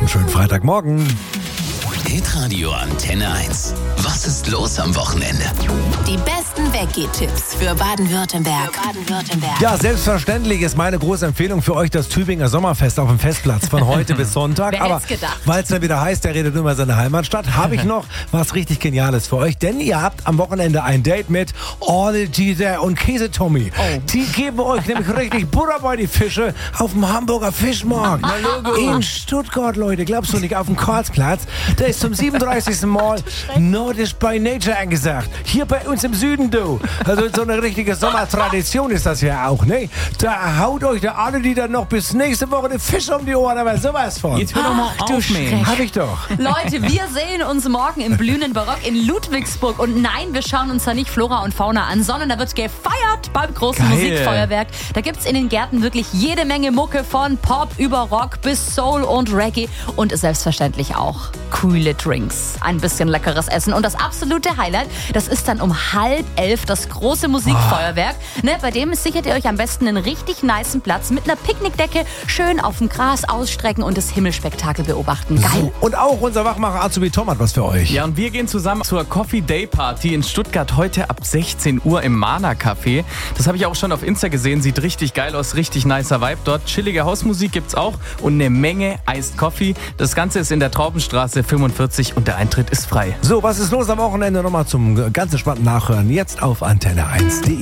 einen schönen Freitagmorgen. Hitradio Antenne 1. Was ist los am Wochenende? Die besten Weggehtipps für Baden-Württemberg. Ja, selbstverständlich ist meine große Empfehlung für euch das Tübinger Sommerfest auf dem Festplatz von heute bis Sonntag. Wer Aber hätt's gedacht? weil es dann wieder heißt, der redet über seine Heimatstadt, habe ich noch was richtig Geniales für euch. Denn ihr habt am Wochenende ein Date mit All Giza und Käse Tommy. Oh. Die geben euch nämlich richtig Butter bei die Fische auf dem Hamburger Fischmarkt. In Stuttgart, Leute. Glaubst du nicht, auf dem Karlsplatz? Da ist zum 37. Mal Nordisch by Nature angesagt. Hier bei uns im Süden, du. Also so eine richtige Sommertradition ist das ja auch, ne? Da haut euch der alle, die dann noch bis nächste Woche den Fisch um die Ohren, aber sowas von. Jetzt hör doch mal du auf, Mensch. Schreck. Hab ich doch. Leute, wir sehen uns morgen im blühenden Barock in Ludwigsburg. Und nein, wir schauen uns da nicht Flora und Fauna an, sondern da wird gefeiert beim großen Geil. Musikfeuerwerk. Da gibt's in den Gärten wirklich jede Menge Mucke von Pop über Rock bis Soul und Reggae. Und selbstverständlich auch coole Drinks, ein bisschen leckeres Essen. Und das absolute Highlight, das ist dann um 10:30 das große Musikfeuerwerk. Ne, bei dem sichert ihr euch am besten einen richtig nicen Platz mit einer Picknickdecke, schön auf dem Gras ausstrecken und das Himmelspektakel beobachten. Geil. Und auch unser Wachmacher Azubi Tom hat was für euch. Ja, und wir gehen zusammen zur Coffee Day Party in Stuttgart heute ab 16 Uhr im Mana Café. Das habe ich auch schon auf Insta gesehen, sieht richtig geil aus, richtig nicer Vibe dort. Chillige Hausmusik gibt's auch und eine Menge Iced Coffee. Das Ganze ist in der Traubenstraße 45 und der Eintritt ist frei. So, was ist los am Wochenende? Nochmal zum ganz entspannten Nachhören. Jetzt auf Antenne 1.de.